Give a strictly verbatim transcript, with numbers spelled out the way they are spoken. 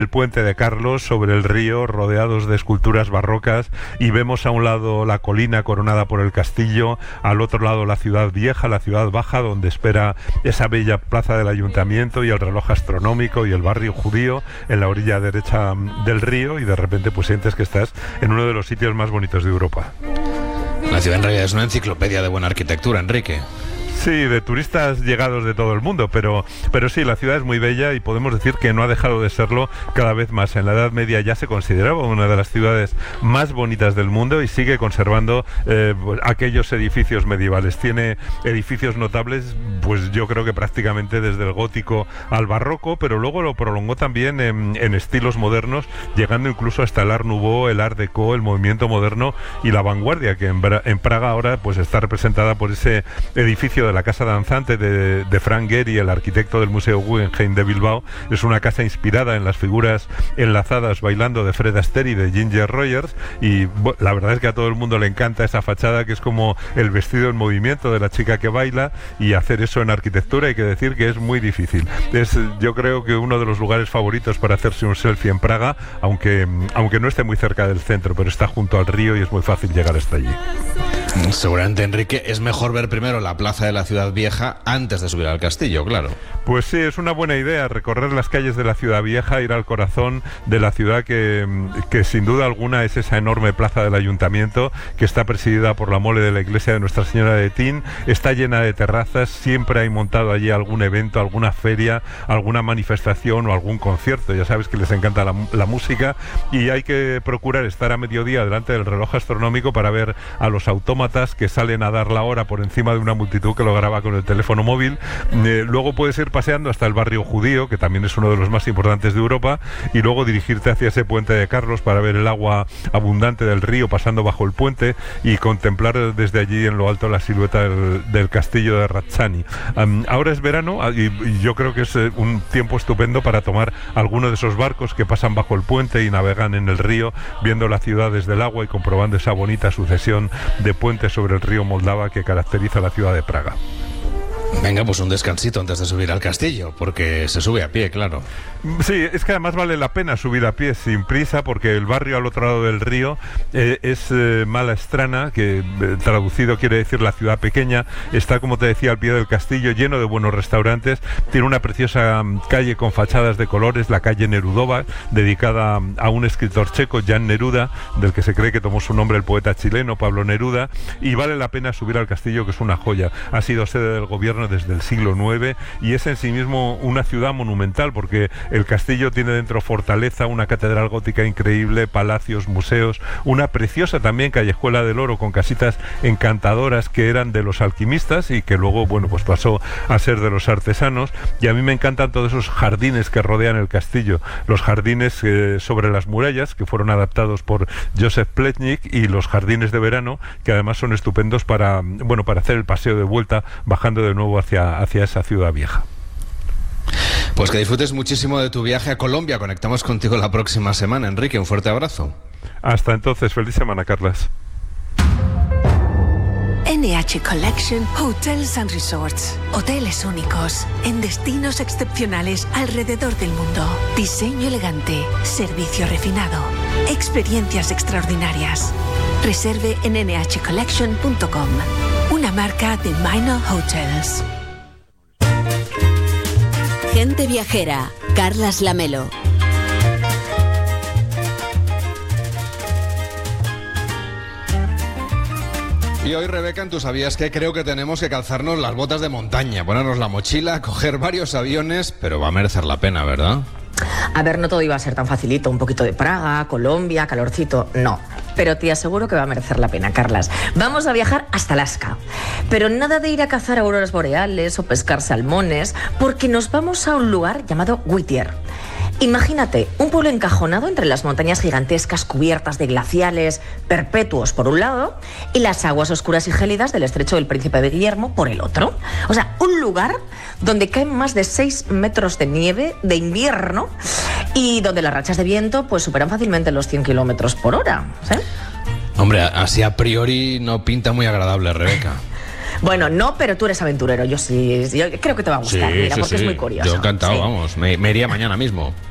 el puente de Carlos sobre el río, rodeados de esculturas barrocas, y vemos a un lado la colina coronada por el castillo, al otro lado la ciudad vieja, la ciudad baja, donde espera esa bella plaza del ayuntamiento y el reloj astronómico y el barrio judío en la orilla derecha del río, y de repente pues sientes que estás en uno de los sitios más bonitos de Europa. La ciudad en realidad es una enciclopedia de buena arquitectura, Enrique. Sí, de turistas llegados de todo el mundo, pero, pero sí, la ciudad es muy bella y podemos decir que no ha dejado de serlo cada vez más. En la Edad Media ya se consideraba una de las ciudades más bonitas del mundo y sigue conservando eh, aquellos edificios medievales. Tiene edificios notables, pues yo creo que prácticamente desde el gótico al barroco, pero luego lo prolongó también en, en estilos modernos, llegando incluso hasta el Art Nouveau, el Art Deco, el movimiento moderno y la vanguardia, que en, en Praga ahora pues está representada por ese edificio de la Casa Danzante de, de Frank Gehry, el arquitecto del Museo Guggenheim de Bilbao. Es una casa inspirada en las figuras enlazadas bailando de Fred Astaire y de Ginger Rogers, y bueno, la verdad es que a todo el mundo le encanta esa fachada, que es como el vestido en movimiento de la chica que baila, y hacer eso en arquitectura hay que decir que es muy difícil. Es, yo creo que uno de los lugares favoritos para hacerse un selfie en Praga, aunque, aunque no esté muy cerca del centro, pero está junto al río y es muy fácil llegar hasta allí. Seguramente, Enrique, es mejor ver primero la plaza de la ciudad vieja antes de subir al castillo, claro. Pues sí, es una buena idea recorrer las calles de la ciudad vieja, ir al corazón de la ciudad, que, que sin duda alguna es esa enorme plaza del ayuntamiento, que está presidida por la mole de la iglesia de Nuestra Señora de Tin. Está llena de terrazas, siempre hay montado allí algún evento, alguna feria, alguna manifestación o algún concierto. Ya sabes que les encanta la, la música, y hay que procurar estar a mediodía delante del reloj astronómico para ver a los autómatas que salen a dar la hora por encima de una multitud que lo graba con el teléfono móvil. Eh, luego puedes ir paseando hasta el barrio judío, que también es uno de los más importantes de Europa, y luego dirigirte hacia ese puente de Carlos para ver el agua abundante del río pasando bajo el puente y contemplar desde allí en lo alto la silueta del, del castillo de Ratchani. Um, ahora es verano y, y yo creo que es eh, un tiempo estupendo para tomar alguno de esos barcos que pasan bajo el puente y navegan en el río, viendo la ciudad desde el agua y comprobando esa bonita sucesión de puentes sobre el río Moldava que caracteriza la ciudad de Praga. Venga, pues un descansito antes de subir al castillo, porque se sube a pie, claro. Sí, es que además vale la pena subir a pie sin prisa, porque el barrio al otro lado del río eh, es eh, Malá Strana, que eh, traducido quiere decir la ciudad pequeña. Está, como te decía, al pie del castillo, lleno de buenos restaurantes. Tiene una preciosa um, calle con fachadas de colores, la calle Nerudova, dedicada um, a un escritor checo, Jan Neruda, del que se cree que tomó su nombre el poeta chileno Pablo Neruda, y vale la pena subir al castillo, que es una joya. Ha sido sede del gobierno desde el siglo nueve y es en sí mismo una ciudad monumental, porque el castillo tiene dentro fortaleza, una catedral gótica increíble, palacios, museos, una preciosa también callejuela del oro con casitas encantadoras que eran de los alquimistas y que luego, bueno, pues pasó a ser de los artesanos. Y a mí me encantan todos esos jardines que rodean el castillo, los jardines eh, sobre las murallas, que fueron adaptados por Joseph Plečnik, y los jardines de verano, que además son estupendos para, bueno, para hacer el paseo de vuelta bajando de nuevo hacia, hacia esa ciudad vieja. Pues que disfrutes muchísimo de tu viaje a Colombia. Conectamos contigo la próxima semana, Enrique. Un fuerte abrazo. Hasta entonces, feliz semana, Carlas. N H Collection Hotels and Resorts. Hoteles únicos en destinos excepcionales alrededor del mundo. Diseño elegante, servicio refinado, experiencias extraordinarias. Reserve en ene hache collection punto com, una marca de Minor Hotels. Gente viajera, Carlas Lamelo. Y hoy, Rebeca, ¿tú sabías que creo que tenemos que calzarnos las botas de montaña, ponernos la mochila, coger varios aviones, pero va a merecer la pena, ¿verdad? A ver, no todo iba a ser tan facilito, un poquito de Praga, Colombia, calorcito, no. Pero te aseguro que va a merecer la pena, Carlas. Vamos a viajar hasta Alaska. Pero nada de ir a cazar auroras boreales o pescar salmones, porque nos vamos a un lugar llamado Whittier. Imagínate, un pueblo encajonado entre las montañas gigantescas cubiertas de glaciales perpetuos por un lado y las aguas oscuras y gélidas del estrecho del Príncipe de Guillermo por el otro. O sea, un lugar donde caen más de seis metros de nieve de invierno y donde las rachas de viento pues superan fácilmente los cien kilómetros por hora. ¿Sí? Hombre, así a priori no pinta muy agradable, Rebeca. Bueno, no, pero tú eres aventurero. Yo sí, yo creo que te va a gustar, sí, mira, sí, porque sí. es muy curioso. Yo encantado, sí. vamos, me, me iría mañana mismo.